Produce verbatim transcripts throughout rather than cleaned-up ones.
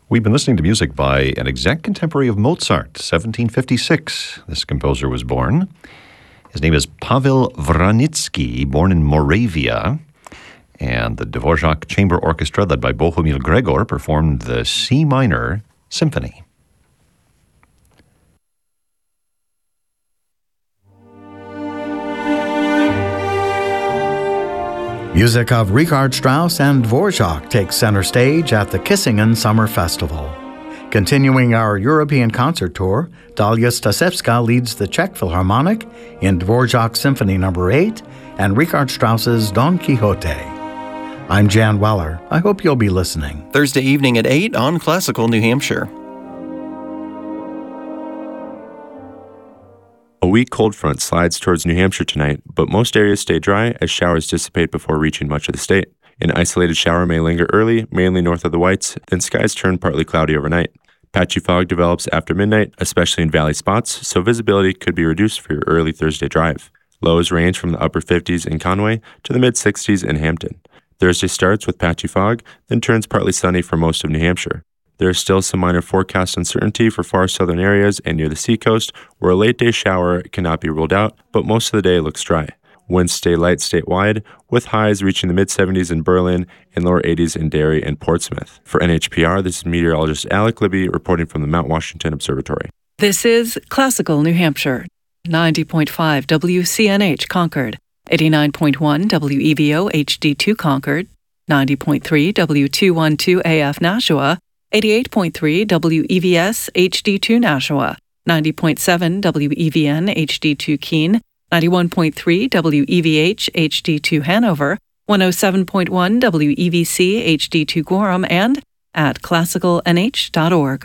We've been listening to music by an exact contemporary of Mozart, seventeen fifty-six. This composer was born. His name is Pavel Vranitzky, born in Moravia. And the Dvorak Chamber Orchestra, led by Bohumil Gregor, performed the C minor symphony. Music of Richard Strauss and Dvorak takes center stage at the Kissingen Summer Festival. Continuing our European concert tour, Dalia Stasevska leads the Czech Philharmonic in Dvorak's Symphony Number eight and Richard Strauss's Don Quixote. I'm Jan Weller. I hope you'll be listening. Thursday evening at eight on Classical New Hampshire. A weak cold front slides towards New Hampshire tonight, but most areas stay dry as showers dissipate before reaching much of the state. An isolated shower may linger early, mainly north of the Whites, then skies turn partly cloudy overnight. Patchy fog develops after midnight, especially in valley spots, so visibility could be reduced for your early Thursday drive. Lows range from the upper fifties in Conway to the mid-sixties in Hampton. Thursday starts with patchy fog, then turns partly sunny for most of New Hampshire. There is still some minor forecast uncertainty for far southern areas and near the seacoast, where a late-day shower cannot be ruled out, but most of the day looks dry. Winds stay light statewide, with highs reaching the mid-seventies in Berlin and lower eighties in Derry and Portsmouth. For N H P R, this is meteorologist Alec Libby reporting from the Mount Washington Observatory. This is Classical New Hampshire, ninety point five W C N H Concord, eighty-nine point one W E V O H D two Concord, ninety point three W two twelve A F Nashua, eighty-eight point three W E V S H D two Nashua, ninety point seven W E V N H D two Keene, ninety-one point three W E V H H D two Hanover, one oh seven point one W E V C H D two Gorham, and at classical n h dot org.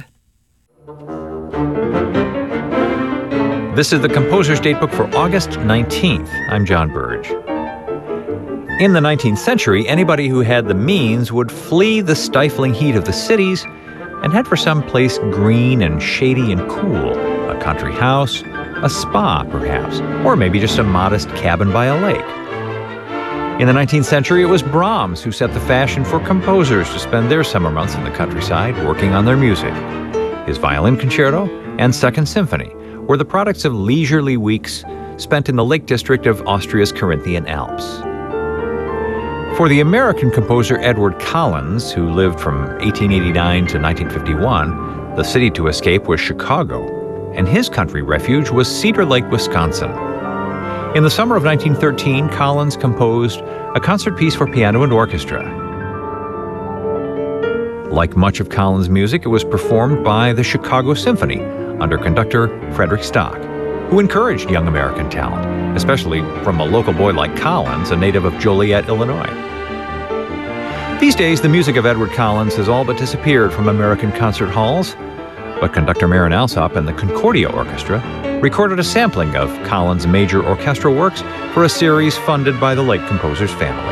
This is the Composer's Datebook for August nineteenth. I'm John Burge. In the nineteenth century, anybody who had the means would flee the stifling heat of the cities and head for some place green and shady and cool, a country house, a spa perhaps, or maybe just a modest cabin by a lake. In the nineteenth century, it was Brahms who set the fashion for composers to spend their summer months in the countryside working on their music. His Violin Concerto and Second Symphony were the products of leisurely weeks spent in the Lake District of Austria's Carinthian Alps. For the American composer Edward Collins, who lived from eighteen eighty-nine to nineteen fifty-one, the city to escape was Chicago, and his country refuge was Cedar Lake, Wisconsin. In the summer of nineteen thirteen, Collins composed a concert piece for piano and orchestra. Like much of Collins' music, it was performed by the Chicago Symphony under conductor Frederick Stock, who encouraged young American talent, especially from a local boy like Collins, a native of Joliet, Illinois. These days, the music of Edward Collins has all but disappeared from American concert halls, but conductor Marin Alsop and the Concordia Orchestra recorded a sampling of Collins' major orchestral works for a series funded by the late composer's family.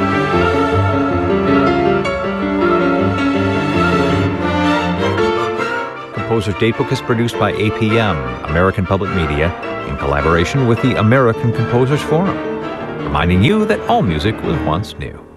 Composer's Datebook is produced by A P M, American Public Media, in collaboration with the American Composers Forum, reminding you that all music was once new.